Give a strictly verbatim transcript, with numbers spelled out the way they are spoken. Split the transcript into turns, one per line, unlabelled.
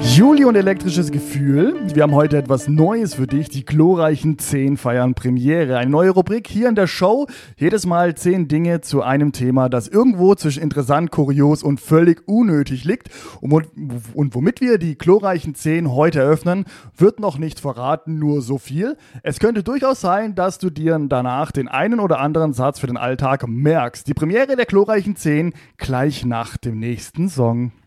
Juli und elektrisches Gefühl. Wir haben heute etwas Neues für dich. Die glorreichen zehn feiern Premiere. Eine neue Rubrik hier in der Show. Jedes Mal zehn Dinge zu einem Thema, das irgendwo zwischen interessant, kurios und völlig unnötig liegt. Und, und womit wir die glorreichen zehn heute eröffnen, wird noch nicht verraten, nur so viel. Es könnte durchaus sein, dass du dir danach den einen oder anderen Satz für den Alltag merkst. Die Premiere der glorreichen zehn gleich nach dem nächsten Song.